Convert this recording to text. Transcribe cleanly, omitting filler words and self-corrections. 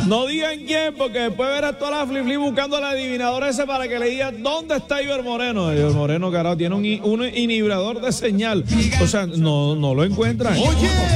No digan quién, porque después verás toda la flip buscando al adivinador ese para que le diga dónde está Iber Moreno. Iber Moreno, carajo, tiene un inhibidor de señal. O sea, no lo encuentran. Oye.